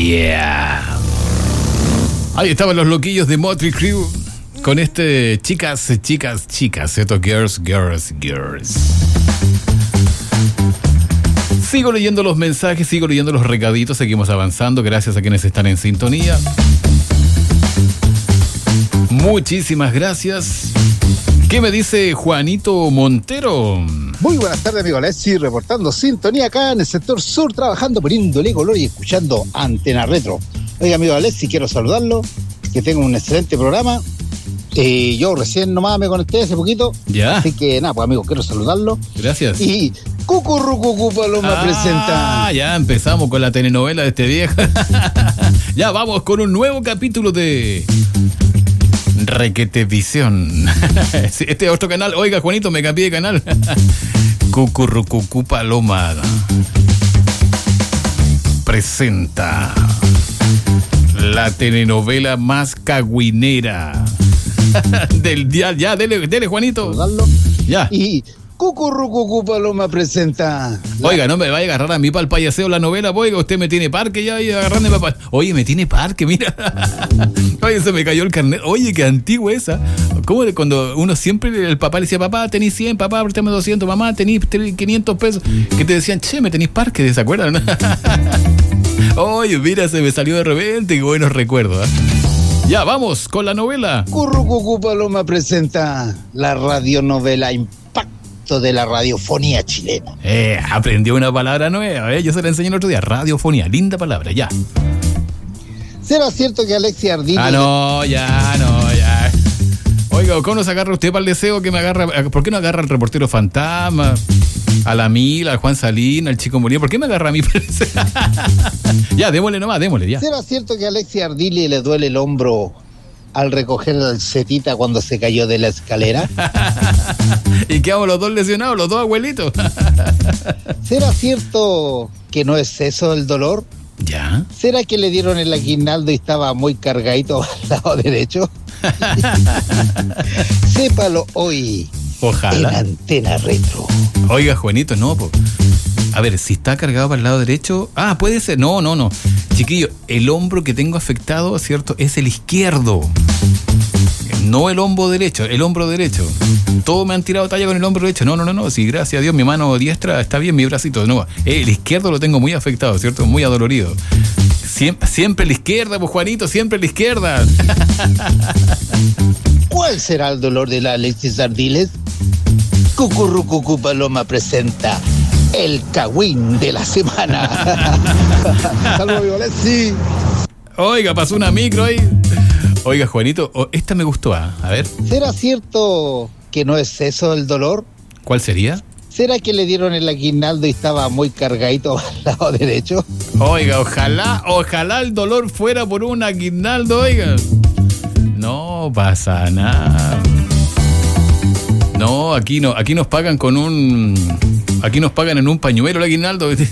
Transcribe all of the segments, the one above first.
Yeah. Ahí estaban los loquillos de Motley Crue con este chicas, esto girls. Sigo leyendo los mensajes, sigo leyendo los recaditos, seguimos avanzando, gracias a quienes están en sintonía. Muchísimas gracias. ¿Qué me dice Juanito Montero? Muy buenas tardes, amigo Alessi, reportando sintonía acá en el sector sur, trabajando, poniéndole color y escuchando Antena Retro. Oiga, amigo Alessi, quiero saludarlo, que tengo un excelente programa. Yo recién nomás me conecté hace poquito. Ya. Así que nada, pues amigo, quiero saludarlo. Gracias. Y Cucurrucucu Paloma presenta. Ya empezamos con la telenovela de este viejo. Ya vamos con un nuevo capítulo de Requetevisión. Este es otro canal. Oiga, Juanito, me cambié de canal. Cucurrucucu Paloma presenta la telenovela más cagüinera del día. Ya, dele, Juanito. Saludarlo. Ya. Y Cucurrucucu Paloma presenta. Oiga, no me vaya a agarrar a mí para el payaseo la novela, oiga, usted me tiene parque ya y agarrarme para... Oye, me tiene parque, mira. Oye, se me cayó el carnet. Oye, qué antigua esa. ¿Cómo de cuando uno siempre, el papá le decía, papá, tenís 100, papá, préstame 200, mamá, tenís 500 pesos? Que te decían, che, me tenís parque, ¿se acuerdan? Oye, mira, se me salió de repente, qué buenos recuerdos, ¿eh? Ya, vamos con la novela. Cucurrucucu Paloma presenta la radionovela Impacto de la radiofonía chilena. Aprendió una palabra nueva, yo se la enseñé el otro día. Radiofonía, linda palabra, ya. ¿Será cierto que Alexis Ardini... ya. Oiga, ¿cómo nos agarra usted para el deseo que me agarra? ¿Por qué no agarra al reportero fantasma? A la Mila, al Juan Salín, al Chico Molina. ¿Por qué me agarra a mí para el deseo? Ya, démosle, ya. ¿Será cierto que a Alexis Ardili le duele el hombro al recoger el Cetita cuando se cayó de la escalera? ¿Y quedamos los dos lesionados, los dos abuelitos? ¿Será cierto que no es eso el dolor? ¿Ya? ¿Será que le dieron el aguinaldo y estaba muy cargadito al lado derecho? Sépalo hoy. Ojalá. En Antena Retro. Oiga, Juanito, no, po. A ver, si está cargado para el lado derecho... Ah, puede ser. No. Chiquillo, el hombro que tengo afectado, ¿cierto? Es el izquierdo. No el hombro derecho, el hombro derecho. Todos me han tirado talla con el hombro derecho. No. Sí, gracias a Dios, mi mano diestra está bien, mi bracito. No, el izquierdo lo tengo muy afectado, ¿cierto? Muy adolorido. Siempre la izquierda, pues, Juanito, siempre la izquierda. ¿Cuál será el dolor de la Alexis Ardiles? Cucurrucucu Paloma presenta el cagüín de la semana. Saludos, Alexis. Oiga, pasó una micro ahí. Oiga, Juanito, esta me gustó, A ver. ¿Será cierto que no es eso el dolor? ¿Cuál sería? ¿Será que le dieron el aguinaldo y estaba muy cargadito al lado derecho? Oiga, ojalá el dolor fuera por un aguinaldo, oiga. No pasa nada. No, aquí nos pagan con aquí nos pagan en un pañuelo el aguinaldo, ¿viste?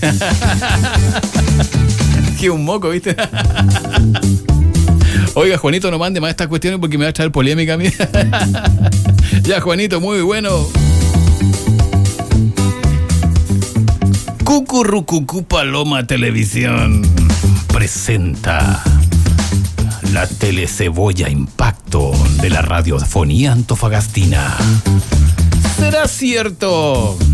Que un moco, ¿viste? Oiga, Juanito, no mande más estas cuestiones porque me va a traer polémica a mí. Ya, Juanito, muy bueno. Cucurrucucu Paloma Televisión presenta la telecebolla Impacto de la radiofonía antofagastina. ¿Será cierto